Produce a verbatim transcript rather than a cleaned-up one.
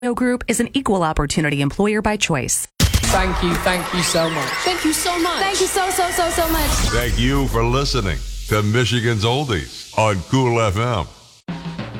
Group is an equal opportunity employer by choice. Thank you, thank you so much. Thank you so much. Thank you so, so, so, so much. Thank you for listening to Michigan's Oldies on Cool F M.